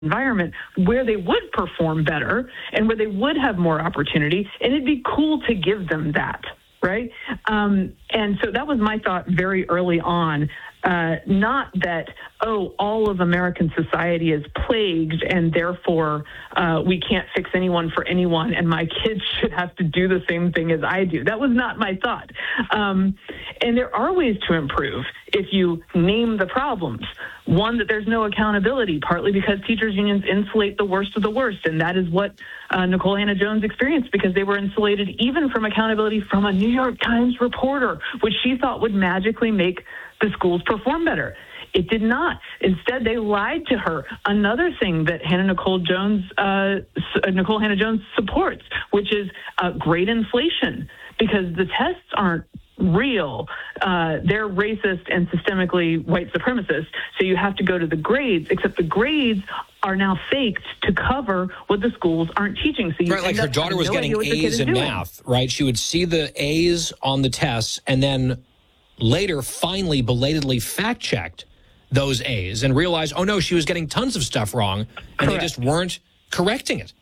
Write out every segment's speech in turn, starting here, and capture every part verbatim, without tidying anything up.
environment where they would perform better and where they would have more opportunity, and it'd be cool to give them that, right? Um, and so that was my thought very early on. Uh, not that, oh, all of American society is plagued and therefore uh, we can't fix anyone for anyone and my kids should have to do the same thing as I do. That was not my thought. Um, and there are ways to improve if you name the problems. One, that there's no accountability, partly because teachers' unions insulate the worst of the worst. And that is what uh, Nikole Hannah-Jones experienced, because they were insulated even from accountability from a New York Times reporter, which she thought would magically make the schools perform better. It did not. Instead, they lied to her. Another thing that Hannah Nicole Jones, uh, Nikole Hannah-Jones supports, which is uh, grade inflation, because the tests aren't real. Uh, they're racist and systemically white supremacist. So you have to go to the grades, except the grades are now faked to cover what the schools aren't teaching. So you right, like her daughter was no getting A's in doing. math, right? She would see the A's on the tests and then later finally belatedly fact-checked those A's and realized, oh, no, she was getting tons of stuff wrong, and Correct. They just weren't correcting it.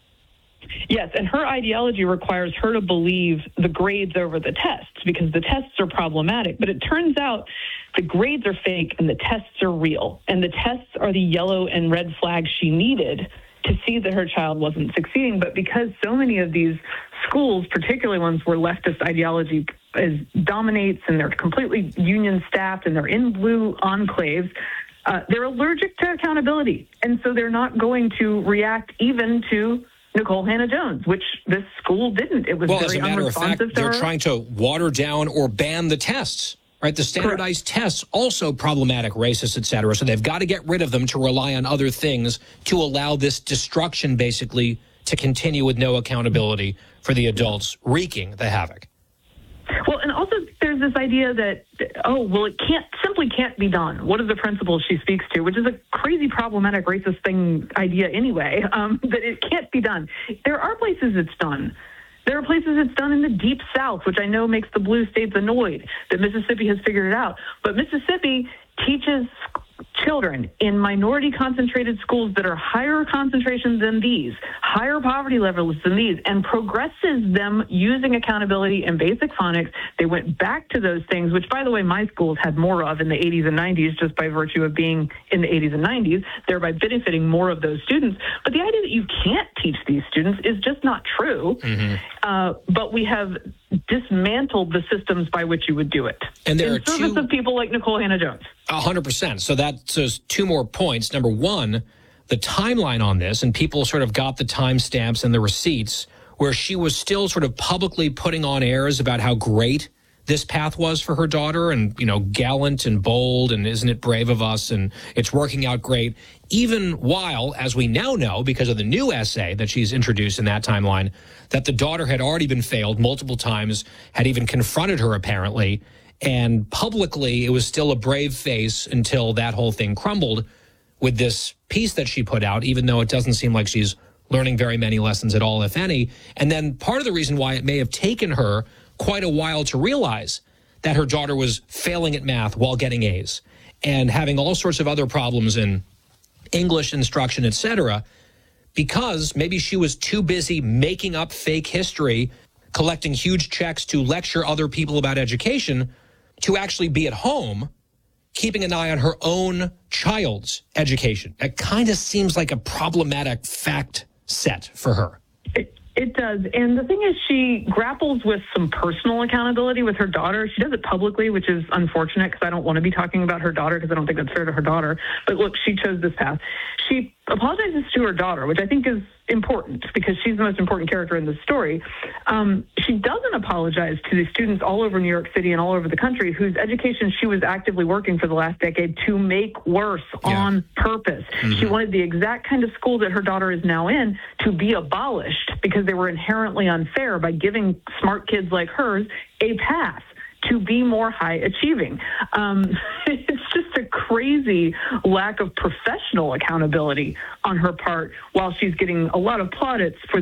Yes, and her ideology requires her to believe the grades over the tests because the tests are problematic. But it turns out the grades are fake and the tests are real. And the tests are the yellow and red flags she needed to see that her child wasn't succeeding. But because so many of these schools, particularly ones where leftist ideology is, dominates and they're completely union staffed and they're in blue enclaves, uh, they're allergic to accountability. And so they're not going to react even to Nikole Hannah-Jones, which this school didn't. It was well, very as a matter of fact, they're her. trying to water down or ban the tests, right? The standardized Correct. Tests, also problematic, racist, et cetera. So they've got to get rid of them to rely on other things to allow this destruction, basically, to continue with no accountability for the adults wreaking the havoc. Well, and also there's this idea that, oh, well, it can't simply can't be done. What are the principles she speaks to, which is a crazy, problematic, racist thing idea anyway, um, that it can't be done. There are places it's done. There are places it's done in the deep South, which I know makes the blue states annoyed that Mississippi has figured it out. But Mississippi teaches children in minority concentrated schools that are higher concentration than these, higher poverty levels than these, and progresses them using accountability and basic phonics. They went back to those things, which, by the way, my schools had more of in the eighties and nineties just by virtue of being in the eighties and nineties, thereby benefiting more of those students. But the idea that you can't teach these students is just not true. Mm-hmm. Uh, but we have dismantled the systems by which you would do it and there in are service two, of people like Nikole Hannah-Jones. A hundred percent. So that says two more points. Number one, the timeline on this, and people sort of got the timestamps and the receipts where she was still sort of publicly putting on airs about how great this path was for her daughter and, you know, gallant and bold and isn't it brave of us and it's working out great, even while, as we now know, because of the new essay that she's introduced in that timeline, that the daughter had already been failed multiple times, had even confronted her apparently, and publicly it was still a brave face until that whole thing crumbled with this piece that she put out, even though it doesn't seem like she's learning very many lessons at all, if any. And then part of the reason why it may have taken her quite a while to realize that her daughter was failing at math while getting A's and having all sorts of other problems in English instruction, et cetera, because maybe she was too busy making up fake history, collecting huge checks to lecture other people about education, to actually be at home keeping an eye on her own child's education. It kind of seems like a problematic fact set for her. It, it does. And the thing is, she grapples with some personal accountability with her daughter. She does it publicly, which is unfortunate because I don't want to be talking about her daughter because I don't think that's fair to her daughter. But look, she chose this path. She apologizes to her daughter, which I think is important because she's the most important character in this story. Um, she doesn't apologize to the students all over New York City and all over the country whose education she was actively working for the last decade to make worse yeah. on purpose. Mm-hmm. She wanted the exact kind of school that her daughter is now in to be abolished because they were inherently unfair by giving smart kids like hers a path to be more high achieving. Um, it's just a crazy lack of professional accountability on her part while she's getting a lot of plaudits for the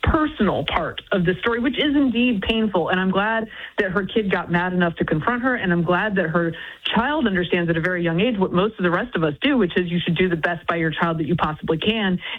personal part of the story, which is indeed painful. And I'm glad that her kid got mad enough to confront her. And I'm glad that her child understands at a very young age what most of the rest of us do, which is you should do the best by your child that you possibly can.